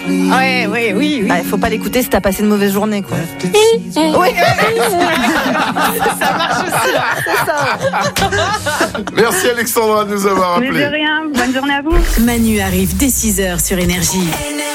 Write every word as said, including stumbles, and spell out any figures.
Ouais, oui, oui, oui. Bah, il faut pas l'écouter si t'as passé une mauvaise journée, quoi. Oui. Ça marche aussi, là. C'est ça. Merci Alexandra de nous avoir Mais de appelés. rien, bonne journée à vous. Manu arrive dès six heures sur Énergie.